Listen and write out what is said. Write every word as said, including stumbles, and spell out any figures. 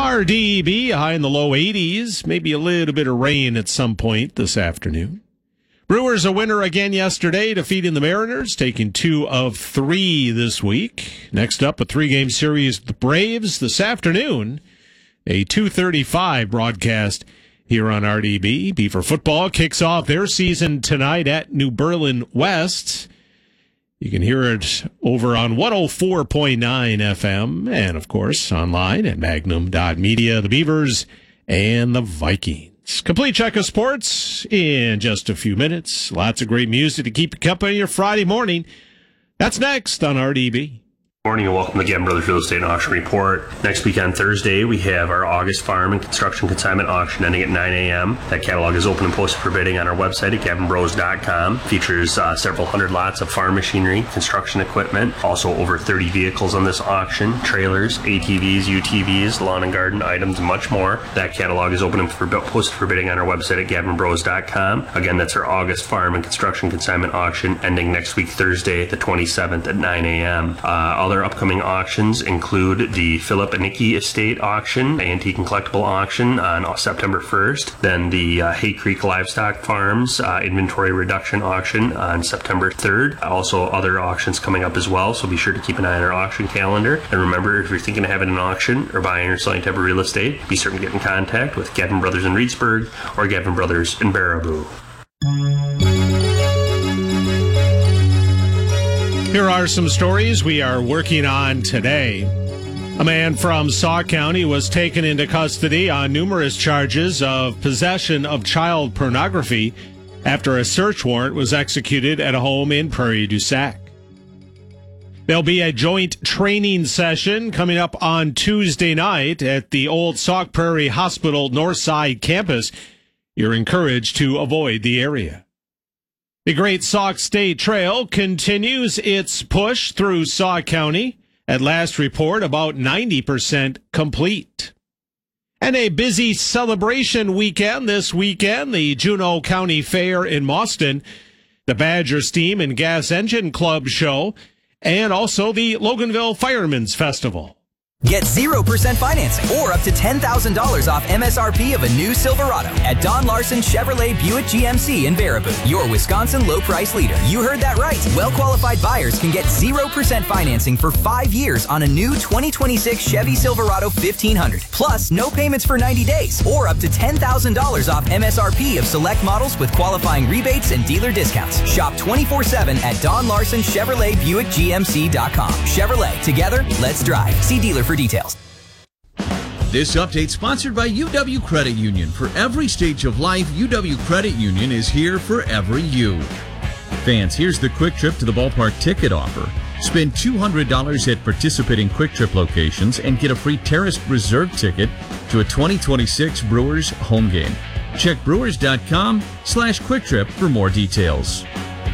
R D B, high in the low eighties. Maybe a little bit of rain at some point this afternoon. Brewers a winner again yesterday, defeating the Mariners, taking two of three this week. Next up, a three-game series with the Braves this afternoon. A two thirty-five broadcast here on R D B. Beaver football kicks off their season tonight at New Berlin West. You can hear it over on one oh four point nine F M and, of course, online at magnum dot media. The Beavers and the Vikings. Complete check of sports in just a few minutes. Lots of great music to keep you company your Friday morning. That's next on R D B. Morning and welcome to Gavin Brothers Real Estate and Auction Report. Next week on Thursday, we have our August farm and construction consignment auction ending at nine a.m. That catalog is open and posted for bidding on our website at gavin bros dot com. Features uh, several hundred lots of farm machinery, construction equipment, also over thirty vehicles on this auction, trailers, A T Vs, U T Vs, lawn and garden items, and much more. That catalog is open and for, posted for bidding on our website at gavin bros dot com. Again, that's our August farm and construction consignment auction ending next week, Thursday, the twenty-seventh at nine a.m. Uh, Other upcoming auctions include the Philip Anicki Estate Auction, Antique and Collectible Auction on September first, then the uh, Hay Creek Livestock Farms uh, Inventory Reduction Auction on September third. Also other auctions coming up as well, so be sure to keep an eye on our auction calendar. And remember, if you're thinking of having an auction or buying or selling type of real estate, be certain to get in contact with Gavin Brothers in Reedsburg or Gavin Brothers in Baraboo. Here are some stories we are working on today. A man from Sauk County was taken into custody on numerous charges of possession of child pornography after a search warrant was executed at a home in Prairie du Sac. There'll be a joint training session coming up on Tuesday night at the old Sauk Prairie Hospital Northside campus. You're encouraged to avoid the area. The Great Sauk State Trail continues its push through Sauk County. At last report, about ninety percent complete. And a busy celebration weekend this weekend, the Juneau County Fair in Mauston, the Badger Steam and Gas Engine Club show, and also the Loganville Firemen's Festival. Get zero percent financing or up to ten thousand dollars off M S R P of a new Silverado at Don Larson Chevrolet Buick G M C in Baraboo, your Wisconsin low price leader. You heard that right. Well-qualified buyers can get zero percent financing for five years on a new twenty twenty-six Chevy Silverado fifteen hundred. Plus, no payments for ninety days or up to ten thousand dollars off M S R P of select models with qualifying rebates and dealer discounts. Shop twenty-four seven at Don Larson Chevrolet Buick G M C dot com. Chevrolet, together, let's drive. See dealer for details. This update sponsored by U W Credit Union. For every stage of life, U W Credit Union is here for every you. Fans, here's the Quick Trip to the Ballpark ticket offer. Spend two hundred dollars at participating Quick Trip locations and get a free Terrace Reserve ticket to a twenty twenty-six Brewers home game. Check brewers dot com slash quick trip for more details.